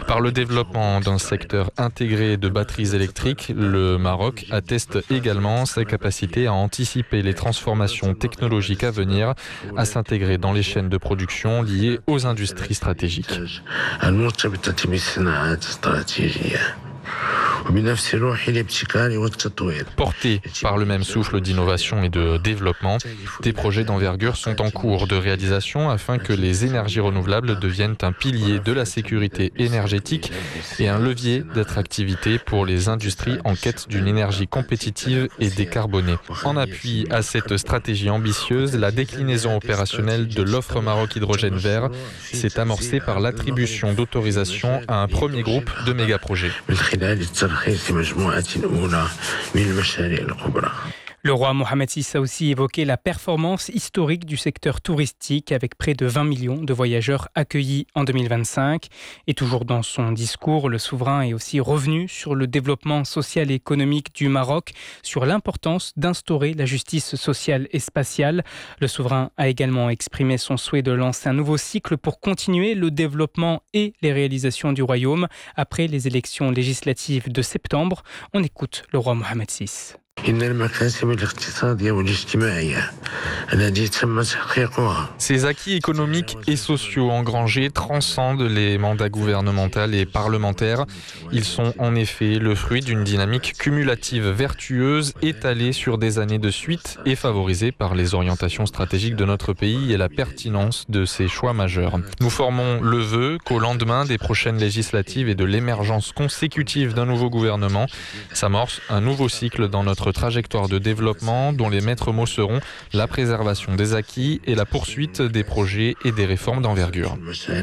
Par le développement d'un secteur intégré de batteries électriques, le Maroc atteste également sa capacité à anticiper les transformations technologiques à venir, à s'intégrer dans les chaînes de production liées aux industries stratégiques. Portés par le même souffle d'innovation et de développement, des projets d'envergure sont en cours de réalisation afin que les énergies renouvelables deviennent un pilier de la sécurité énergétique et un levier d'attractivité pour les industries en quête d'une énergie compétitive et décarbonée. En appui à cette stratégie ambitieuse, la déclinaison opérationnelle de l'offre Maroc Hydrogène Vert s'est amorcée par l'attribution d'autorisation à un premier groupe de mégaprojets. Le roi Mohamed VI a aussi évoqué la performance historique du secteur touristique avec près de 20 millions de voyageurs accueillis en 2025. Et toujours dans son discours, le souverain est aussi revenu sur le développement social et économique du Maroc, sur l'importance d'instaurer la justice sociale et spatiale. Le souverain a également exprimé son souhait de lancer un nouveau cycle pour continuer le développement et les réalisations du royaume après les élections législatives de septembre. On écoute le roi Mohamed VI. Ces acquis économiques et sociaux engrangés transcendent les mandats gouvernementaux et parlementaires. Ils sont en effet le fruit d'une dynamique cumulative vertueuse étalée sur des années de suite et favorisée par les orientations stratégiques de notre pays et la pertinence de ses choix majeurs. Nous formons le vœu qu'au lendemain des prochaines législatives et de l'émergence consécutive d'un nouveau gouvernement, s'amorce un nouveau cycle dans notre trajectoire de développement dont les maîtres mots seront la préservation des acquis et la poursuite des projets et des réformes d'envergure.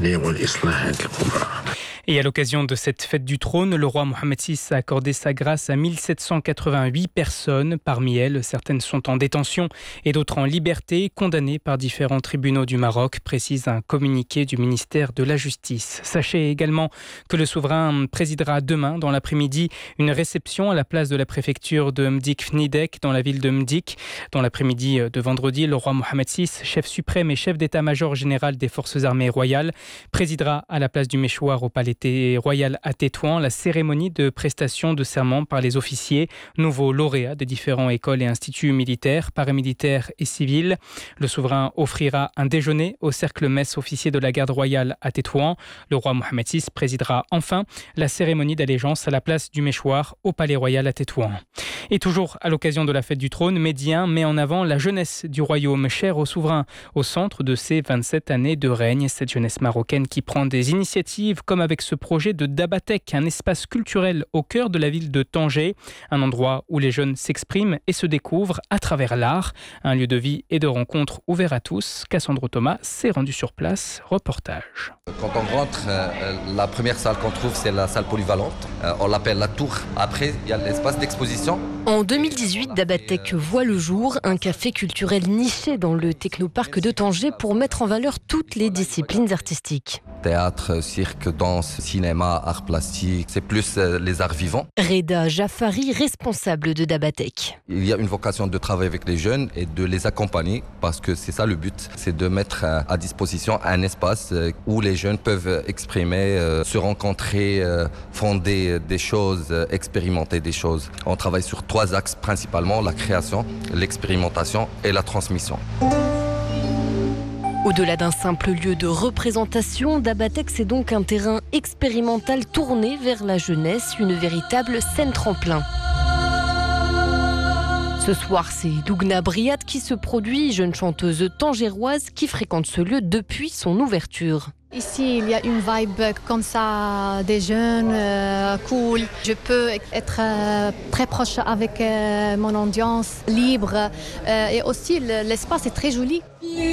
Et à l'occasion de cette fête du trône, le roi Mohamed VI a accordé sa grâce à 1788 personnes. Parmi elles, certaines sont en détention et d'autres en liberté, condamnées par différents tribunaux du Maroc, précise un communiqué du ministère de la Justice. Sachez également que le souverain présidera demain, dans l'après-midi, une réception à la place de la préfecture de Mdik-Fnidek, dans la ville de Mdik. Dans l'après-midi de vendredi, le roi Mohamed VI, chef suprême et chef d'état-major général des forces armées royales, présidera à la place du Méchoir au palais royal à Tétouan la cérémonie de prestation de serment par les officiers, nouveaux lauréats des différentes écoles et instituts militaires, paramilitaires et civils. Le souverain offrira un déjeuner au cercle mess officier de la garde royale à Tétouan. Le roi Mohamed VI présidera enfin la cérémonie d'allégeance à la place du Méchoir au palais royal à Tétouan. Et toujours à l'occasion de la fête du trône, Médien met en avant la jeunesse du royaume, chère au souverain, au centre de ses 27 années de règne. Cette jeunesse marocaine qui prend des initiatives comme avec ce projet de Dabatek, un espace culturel au cœur de la ville de Tanger, un endroit où les jeunes s'expriment et se découvrent à travers l'art, un lieu de vie et de rencontres ouvert à tous. Cassandre Thomas s'est rendu sur place, reportage. Quand on rentre, la première salle qu'on trouve, c'est la salle polyvalente. On l'appelle la tour. Après, il y a l'espace d'exposition. En 2018, Dabatek voit le jour, un café culturel niché dans le technoparc de Tanger pour mettre en valeur toutes les disciplines artistiques. Théâtre, cirque, danse, cinéma, art plastique, c'est plus les arts vivants. Reda Jaffari, responsable de Dabatek. Il y a une vocation de travailler avec les jeunes et de les accompagner parce que c'est ça le but, c'est de mettre à disposition un espace où les jeunes peuvent exprimer, se rencontrer, fonder des choses, expérimenter des choses. On travaille sur 3 axes principalement, la création, l'expérimentation et la transmission. Au-delà d'un simple lieu de représentation, Dabatek, c'est donc un terrain expérimental tourné vers la jeunesse, une véritable scène tremplin. Ce soir, c'est Dougna Briat qui se produit, jeune chanteuse tangéroise qui fréquente ce lieu depuis son ouverture. Ici, il y a une vibe comme ça, des jeunes, cool. Je peux être très proche avec mon audience, libre. Et aussi, l'espace est très joli.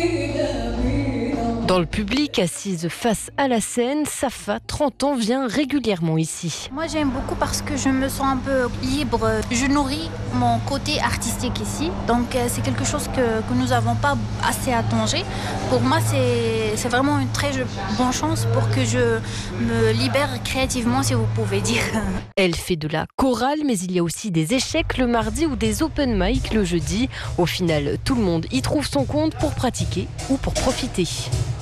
Dans le public, assise face à la scène, Safa, 30 ans, vient régulièrement ici. Moi, j'aime beaucoup parce que je me sens un peu libre. Je nourris mon côté artistique ici. Donc, c'est quelque chose que nous n'avons pas assez à Tanger. Pour moi, c'est vraiment une très bonne chance pour que je me libère créativement, si vous pouvez dire. Elle fait de la chorale, mais il y a aussi des échecs le mardi ou des open mic le jeudi. Au final, tout le monde y trouve son compte pour pratiquer ou pour profiter.